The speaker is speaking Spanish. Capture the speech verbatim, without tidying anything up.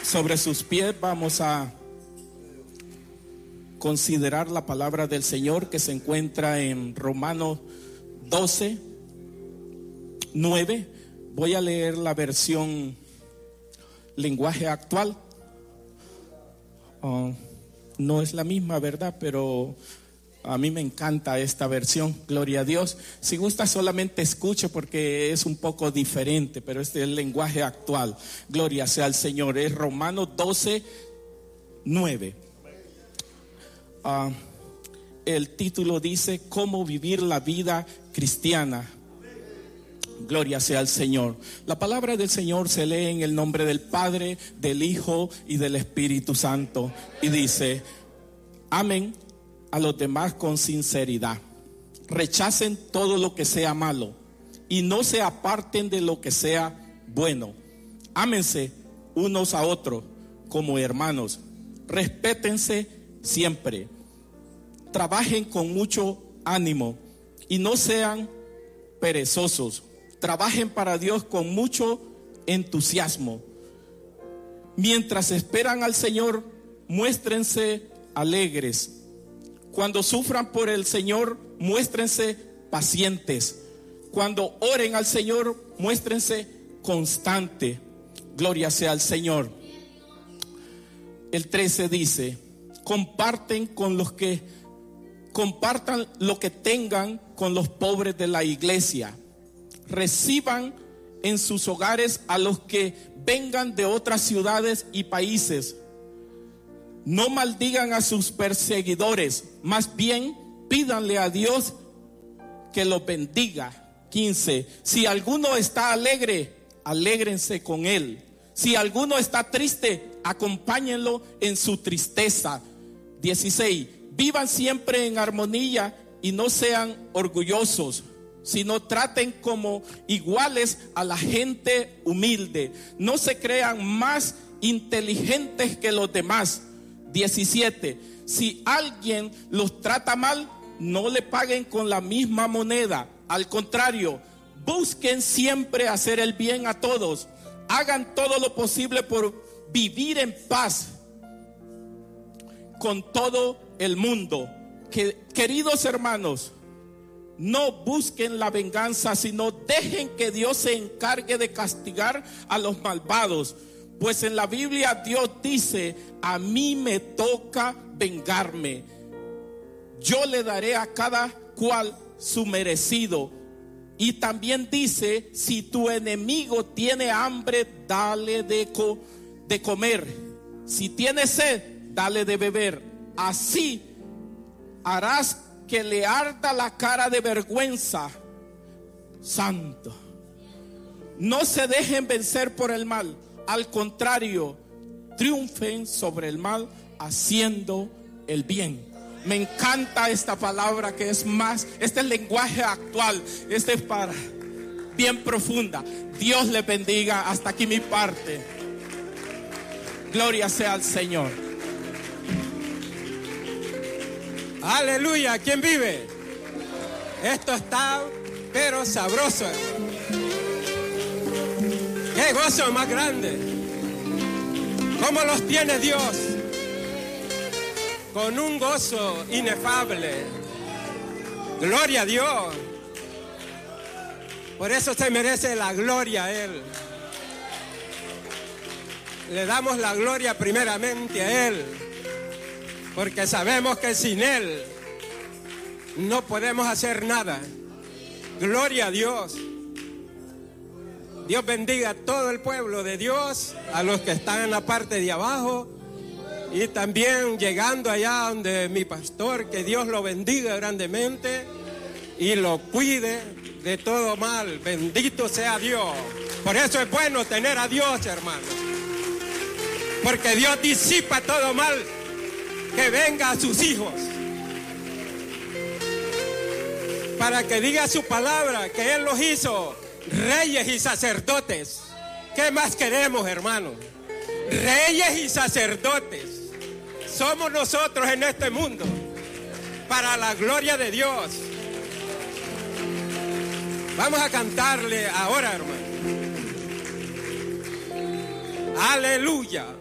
Sobre sus pies vamos a considerar la palabra del Señor que se encuentra en Romanos doce, nueve. Voy a leer la versión lenguaje actual. Uh, no es la misma, ¿verdad? Pero a mí me encanta esta versión, gloria a Dios. Si gusta solamente escuche porque es un poco diferente, pero este es el lenguaje actual. Gloria sea al Señor. Es Romanos doce, nueve. Uh, el título dice: ¿Cómo vivir la vida cristiana? Gloria sea al Señor. La palabra del Señor se lee en el nombre del Padre, del Hijo y del Espíritu Santo. Y dice: amen a los demás con sinceridad. Rechacen todo lo que sea malo y no se aparten de lo que sea bueno. Ámense unos a otros como hermanos. Respétense siempre. Trabajen con mucho ánimo y no sean perezosos. Trabajen para Dios con mucho entusiasmo. Mientras esperan al Señor, muéstrense alegres. Cuando sufran por el Señor, muéstrense pacientes. Cuando oren al Señor, muéstrense constantes. Gloria sea al Señor. El trece dice: comparten con los que compartan lo que tengan con los pobres de la iglesia. Reciban en sus hogares a los que vengan de otras ciudades y países. No maldigan a sus perseguidores, más bien pídanle a Dios que los bendiga. quince. Si alguno está alegre, alégrense con él. Si alguno está triste, acompáñenlo en su tristeza. dieciséis. Vivan siempre en armonía y no sean orgullosos, sino traten como iguales a la gente humilde. No se crean más inteligentes que los demás. diecisiete. Si alguien los trata mal, no le paguen con la misma moneda. Al contrario, busquen siempre hacer el bien a todos. Hagan todo lo posible por vivir en paz con todo el mundo. Que, queridos hermanos, no busquen la venganza, sino dejen que Dios se encargue de castigar a los malvados. Pues en la Biblia Dios dice: a mí me toca vengarme. Yo le daré a cada cual su merecido. Y también dice: si tu enemigo tiene hambre, dale de, co- de comer. Si tiene sed, dale de beber. Así harás que le arda la cara de vergüenza. Santo. No se dejen vencer por el mal. Al contrario, triunfen sobre el mal haciendo el bien. Me encanta esta palabra que es más, este es el lenguaje actual, este es para bien profunda. Dios le bendiga. Hasta aquí mi parte. Gloria sea al Señor. Aleluya. ¿Quién vive? Esto está pero sabroso. ¡Qué gozo más grande! ¿Cómo los tiene Dios? Con un gozo inefable. Gloria a Dios. Por eso se merece la gloria a Él. Le damos la gloria primeramente a Él, porque sabemos que sin Él no podemos hacer nada. Gloria a Dios. Dios bendiga a todo el pueblo de Dios, a los que están en la parte de abajo y también llegando allá donde mi pastor, que Dios lo bendiga grandemente y lo cuide de todo mal. Bendito sea Dios. Por eso es bueno tener a Dios, hermano, porque Dios disipa todo mal que venga a sus hijos, para que diga su palabra que Él los hizo reyes y sacerdotes. ¿Qué más queremos, hermano? Reyes y sacerdotes somos nosotros en este mundo, para la gloria de Dios. Vamos a cantarle ahora, hermano. Aleluya.